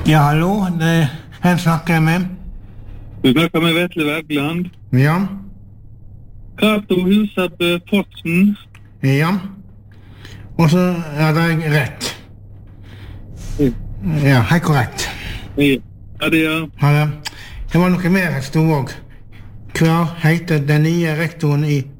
Ja, hallo, hvem snakker jeg med? Du snakker med Vetle Wergeland. Ja. Cato Husebø Fossen. Ja. Og så er det rett. Ja, helt korrekt. Ja, det er. Det var noe mer jeg stod også. Hva heter den nye rektoren i